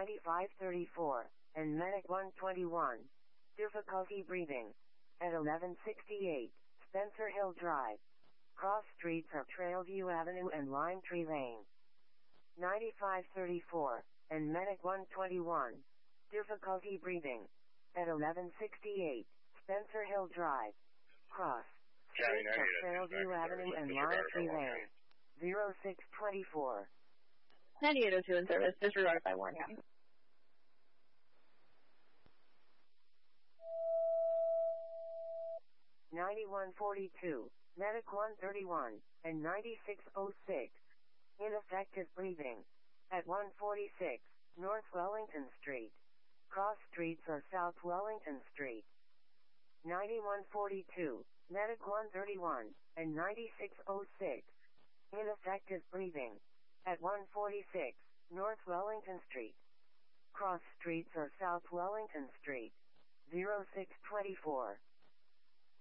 9534, and Medic 121. Difficulty breathing. At 1168, Spencer Hill Drive. Cross streets are Trailview Avenue and Lime Tree Lane. 9534, and Medic 121. Difficulty breathing. At 1168, Spencer Hill Drive. Cross streets are Trailview Avenue and Lime Tree Lane. 0624. 9802 in service, disregarded by Warren County. $91.42, Medic 131, and 9606. Ineffective breathing. At 146, North Wellington Street. Cross streets are South Wellington Street. 9142, Medic 131, and 9606. Ineffective breathing. At 146, North Wellington Street. Cross streets are South Wellington Street. 0624.